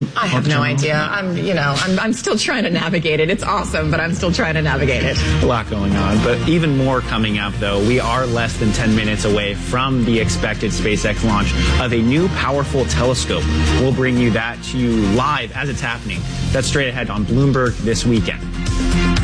I have no idea. I'm still trying to navigate it. It's awesome, but I'm still trying to navigate it. A lot going on, but even more coming up, though. We are less than 10 minutes away from the expected SpaceX launch of a new powerful telescope. We'll bring you that to you live as it's happening. That's straight ahead on Bloomberg This Weekend.